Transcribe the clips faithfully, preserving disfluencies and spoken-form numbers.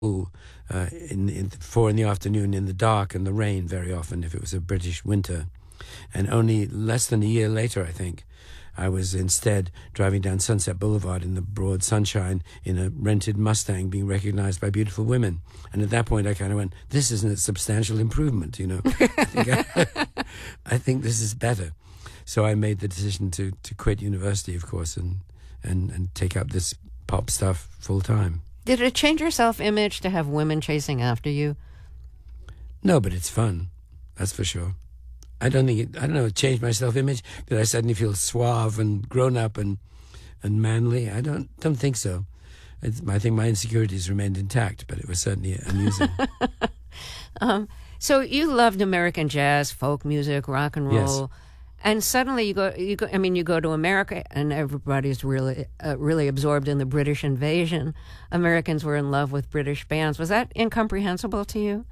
uh, in, in four in the afternoon in the dark and the rain very often if it was a British winter. And only less than a year later, I think, I was instead driving down Sunset Boulevard in the broad sunshine in a rented Mustang being recognized by beautiful women. And at that point, I kind of went, this isn't a substantial improvement, you know. I, think I, I think this is better. So I made the decision to, to quit university, of course, and, and, and take up this pop stuff full time. Did it change your self-image to have women chasing after you? No, but it's fun. That's for sure. I don't think it, I don't know, it changed my self-image. Did I suddenly feel suave and grown up and and manly? I don't don't think so. It's, I think my insecurities remained intact, but it was certainly amusing. um, so you loved American jazz, folk music, rock and roll, yes. And suddenly you go you go. I mean, you go to America, and everybody's really uh, really absorbed in the British invasion. Americans were in love with British bands. Was that incomprehensible to you?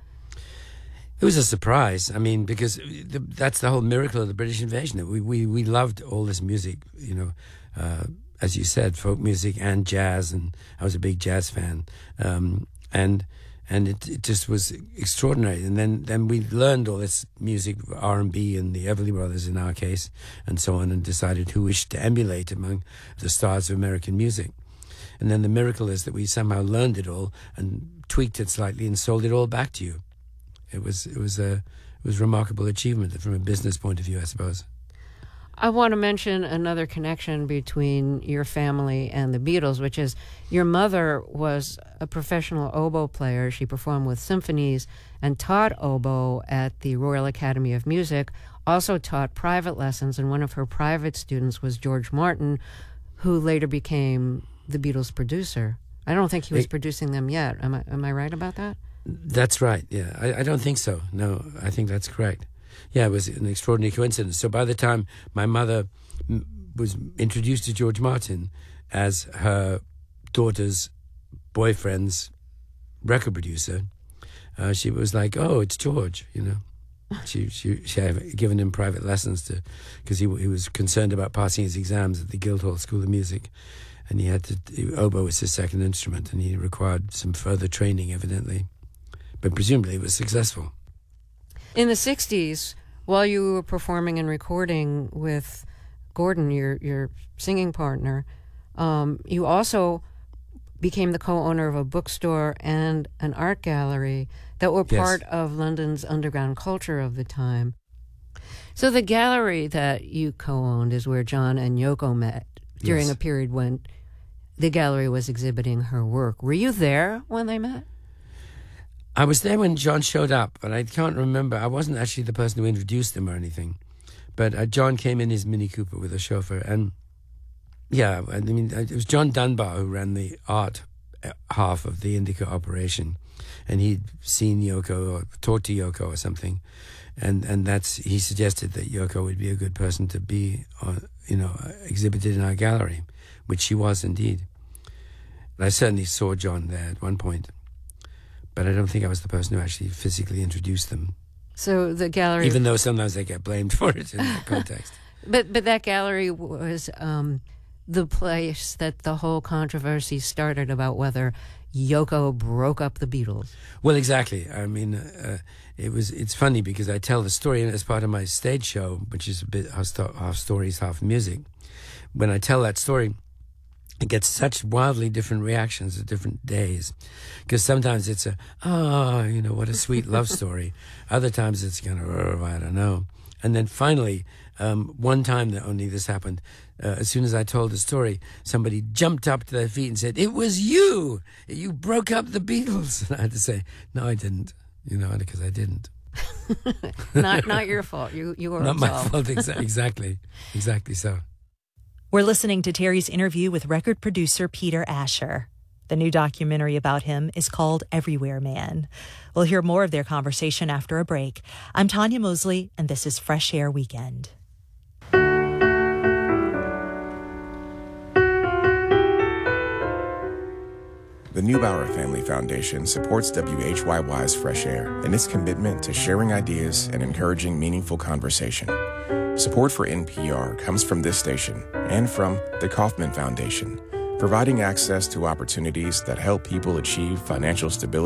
It was a surprise. I mean, because the, that's the whole miracle of the British invasion. We we we loved all this music, you know, uh, as you said, folk music and jazz, and I was a big jazz fan, um, and and it, it just was extraordinary. And then then we learned all this music, R and B, and the Everly Brothers in our case, and so on, and decided who we should emulate among the stars of American music. And then the miracle is that we somehow learned it all and tweaked it slightly and sold it all back to you. It was it was a it was a remarkable achievement from a business point of view, I suppose. I want to mention another connection between your family and the Beatles, which is your mother was a professional oboe player. She performed with symphonies and taught oboe at the Royal Academy of Music, also taught private lessons, and one of her private students was George Martin, who later became the Beatles' producer. I don't think he was it, producing them yet. Am I, am I right about that? That's right, yeah. I, I don't think so. No, I think that's correct. Yeah, it was an extraordinary coincidence. So by the time my mother m- was introduced to George Martin as her daughter's boyfriend's record producer, uh, she was like, oh, it's George, you know. She she, she had given him private lessons to because he, he was concerned about passing his exams at the Guildhall School of Music. And he had to, oboe was his second instrument, and he required some further training, evidently. But presumably it was successful. In the sixties, while you were performing and recording with Gordon, your your singing partner, um, you also became the co-owner of a bookstore and an art gallery that were part yes. of London's underground culture of the time. So the gallery that you co-owned is where John and Yoko met during yes. a period when the gallery was exhibiting her work. Were you there when they met? I was there when John showed up, but I can't remember. I wasn't actually the person who introduced him or anything. But uh, John came in his Mini Cooper with a chauffeur. And, yeah, I mean, it was John Dunbar who ran the art half of the Indica operation. And he'd seen Yoko or talked to Yoko or something. And and that's he suggested that Yoko would be a good person to be, uh, you know, exhibited in our gallery, which she was indeed. And I certainly saw John there at one point. But I don't think I was the person who actually physically introduced them. So the gallery... Even though sometimes I get blamed for it in that context. But but that gallery was um, the place that the whole controversy started about whether Yoko broke up the Beatles. Well, exactly. I mean, uh, it was. It's funny because I tell the story as part of my stage show, which is a bit half, sto- half stories, half music. When I tell that story, it gets such wildly different reactions at different days. Because sometimes it's a, oh, you know, what a sweet love story. Other times it's kind of, oh, I don't know. And then finally, um, one time that only this happened, uh, as soon as I told the story, somebody jumped up to their feet and said, it was you! You broke up the Beatles! And I had to say, no, I didn't. You know, because I didn't. not not your fault. You, you were Not absolved. my fault, exa- exactly. Exactly so. We're listening to Terry's interview with record producer Peter Asher. The new documentary about him is called Everywhere Man. We'll hear more of their conversation after a break. I'm Tanya Mosley, and this is Fresh Air Weekend. The Neubauer Family Foundation supports W H Y Y's Fresh Air and its commitment to sharing ideas and encouraging meaningful conversation. Support for N P R comes from this station and from the Kauffman Foundation, providing access to opportunities that help people achieve financial stability